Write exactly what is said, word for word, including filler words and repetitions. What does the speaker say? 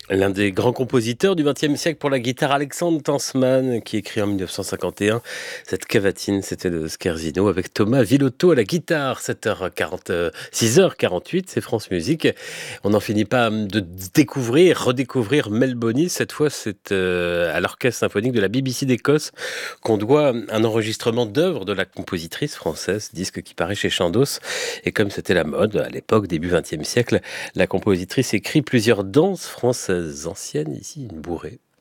L'un des grands compositeurs du vingtième siècle pour la guitare, Alexandre Tansmann, qui écrit en mille neuf cent cinquante et un cette cavatine, c'était le Scherzino avec Thomas Villotto à la guitare. sept heures quarante, euh, six heures quarante-huit, c'est France Musique. On n'en finit pas de découvrir, redécouvrir Melbonis. Cette fois, c'est euh, à l'Orchestre symphonique de la B B C d'Écosse qu'on doit un enregistrement d'œuvres de la compositrice française, disque qui paraît chez Chandos. Et comme c'était la mode à l'époque, début vingtième siècle, la compositrice écrit plusieurs danses françaises anciennes, ici une bourrée.